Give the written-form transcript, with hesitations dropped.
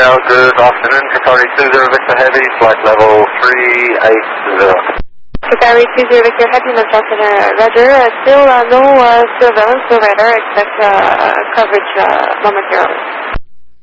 good afternoon. Qatari 20 Victor Heavy, flight level 380. Qatari 20 Victor Heavy, Mr. Roger. Still no surveillance, no radar. Expect coverage momentarily.